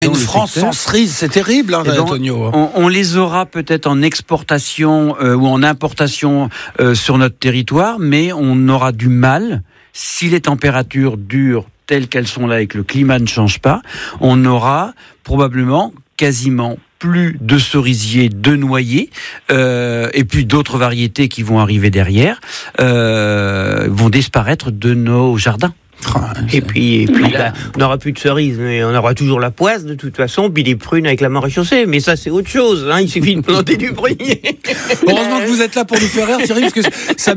Une France sans cerises, c'est terrible, hein, Antonio. On les aura peut-être en exportation ou en importation sur notre territoire, mais on aura du mal, si les températures durent telles qu'elles sont là et que le climat ne change pas, on aura probablement quasiment plus de cerisiers, de noyers, et puis d'autres variétés qui vont arriver derrière, vont disparaître de nos jardins. Et puis là, on n'aura plus de cerises, mais on aura toujours la poisse de toute façon, puis des prunes avec la maréchaussée. Mais ça, c'est autre chose. Hein, il suffit de planter du prunier. Heureusement que vous êtes là pour nous faire rire, Thierry, parce que ça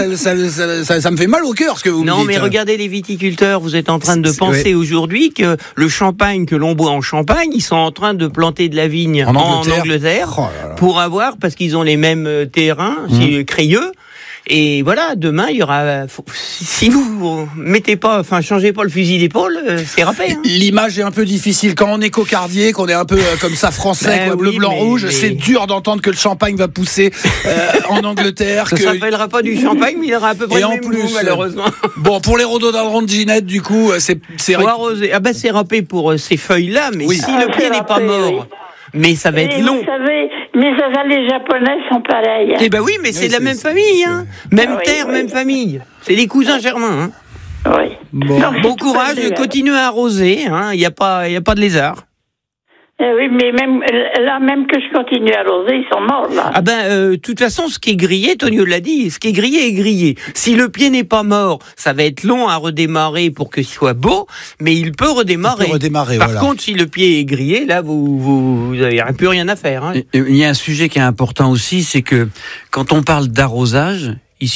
me fait mal au cœur ce que vous me dites. Non, mais regardez les viticulteurs. Vous êtes en train de penser aujourd'hui que le champagne que l'on boit en Champagne, ils sont en train de planter de la vigne en Angleterre pour avoir, parce qu'ils ont les mêmes terrains, crayeux. Et voilà, demain, il y aura. Si vous mettez pas, changez pas le fusil d'épaule, c'est râpé. Hein. L'image est un peu difficile quand on est cocardier, qu'on est un peu comme ça français, bleu, blanc, rouge. C'est dur d'entendre que le champagne va pousser en Angleterre. Ça s'appellera pas du champagne, mais il y aura à peu près le même goût, malheureusement. Bon, pour les rhododendrons de Ginette, du coup, c'est arrosé. Ah ben, c'est râpé pour ces feuilles-là, mais si le pied n'est pas mort. Mais ça va être long. Vous savez, les Japonais sont pareils. Eh ben oui, mais c'est de la même famille, hein. Même terre, même famille. C'est des cousins germains, hein. Oui. Bon courage, continuez à arroser, hein. Il y a pas de lézard. Oui, mais même que je continue à arroser, ils sont morts, là. Ah ben, de toute façon, ce qui est grillé, Tonio l'a dit, ce qui est grillé est grillé. Si le pied n'est pas mort, ça va être long à redémarrer pour qu'il soit beau, mais il peut redémarrer. Par contre, si le pied est grillé, là, vous n'avez plus rien à faire. Hein. Il y a un sujet qui est important aussi, c'est que quand on parle d'arrosage,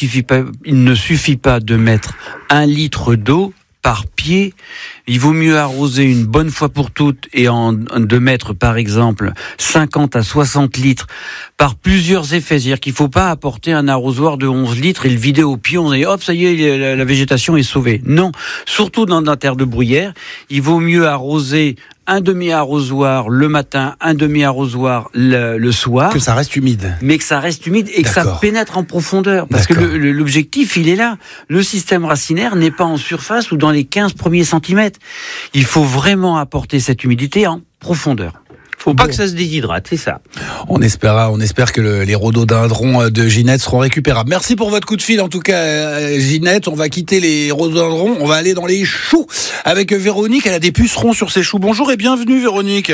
il ne suffit pas de mettre 1 litre d'eau par pied. Il vaut mieux arroser une bonne fois pour toutes et de mettre par exemple 50 à 60 litres par plusieurs effets. C'est-à-dire qu'il ne faut pas apporter un arrosoir de 11 litres et le vider au pion et hop, ça y est, la végétation est sauvée. Non, surtout dans la terre de bruyère, il vaut mieux arroser un demi-arrosoir le matin, un demi-arrosoir le soir. Que ça reste humide. Mais que ça reste humide et que ça pénètre en profondeur. Parce que l'objectif, il est là. Le système racinaire n'est pas en surface ou dans les 15 premiers centimètres. Il faut vraiment apporter cette humidité en profondeur. Faut pas que ça se déshydrate, c'est ça. On espère que les rhododendrons de Ginette seront récupérables. Merci pour votre coup de fil, en tout cas, Ginette. On va quitter les rhododendrons, on va aller dans les choux avec Véronique. Elle a des pucerons sur ses choux. Bonjour et bienvenue, Véronique.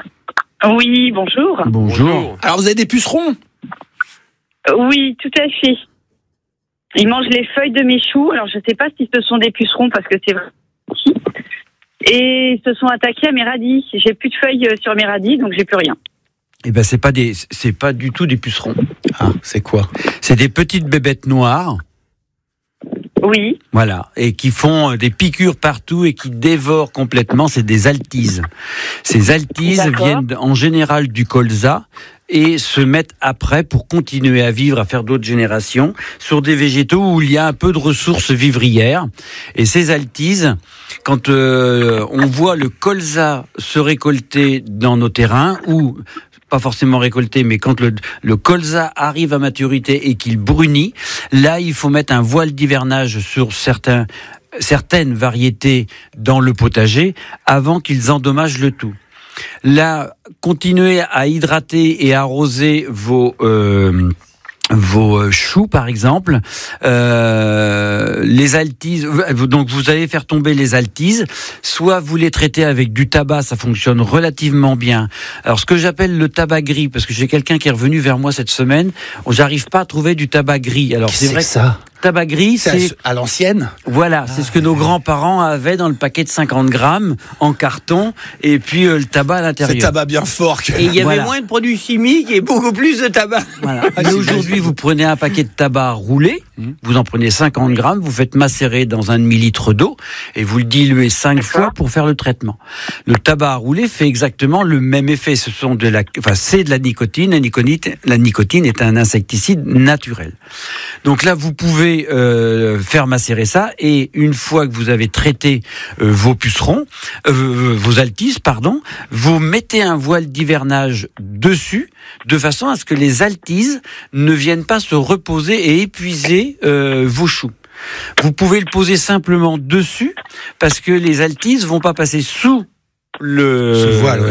Oui, bonjour. Bonjour. Alors, vous avez des pucerons ? Oui, tout à fait. Ils mangent les feuilles de mes choux. Alors, je ne sais pas si ce sont des pucerons parce que c'est vrai. Et se sont attaqués à mes radis. J'ai plus de feuilles sur mes radis, donc j'ai plus rien. Eh ben c'est pas du tout des pucerons. Ah, c'est quoi ? C'est des petites bébêtes noires. Oui. Voilà, et qui font des piqûres partout et qui dévorent complètement. C'est des altises. Ces altises viennent en général du colza et se mettent après pour continuer à vivre, à faire d'autres générations, sur des végétaux où il y a un peu de ressources vivrières. Et ces altises, quand on voit le colza se récolter dans nos terrains, ou pas forcément récolté, mais quand le colza arrive à maturité et qu'il brunit, là, il faut mettre un voile d'hivernage sur certaines variétés dans le potager avant qu'ils endommagent le tout. Là, continuez à hydrater et arroser vos choux, par exemple, les altises. Donc, vous allez faire tomber les altises. Soit vous les traitez avec du tabac, ça fonctionne relativement bien. Alors, ce que j'appelle le tabac gris, parce que j'ai quelqu'un qui est revenu vers moi cette semaine, j'arrive pas à trouver du tabac gris. Alors, c'est vrai que ça. Tabac gris, c'est à l'ancienne. Voilà, c'est ce que nos grands-parents avaient dans le paquet de 50 grammes en carton, et puis le tabac à l'intérieur. C'est tabac bien fort. Et il y avait moins de produits chimiques et beaucoup plus de tabac. Voilà. Mais aujourd'hui, vous prenez un paquet de tabac roulé, vous en prenez 50 grammes, vous faites macérer dans un demi-litre d'eau, et vous le diluez 5 fois pour faire le traitement. Le tabac roulé fait exactement le même effet. C'est de la nicotine. La nicotine est un insecticide naturel. Donc là, vous pouvez faire macérer ça, et une fois que vous avez traité vos pucerons, vos altises, vous mettez un voile d'hivernage dessus, de façon à ce que les altises ne viennent pas se reposer et épuiser vos choux. Vous pouvez le poser simplement dessus, parce que les altises vont pas passer sous le voile,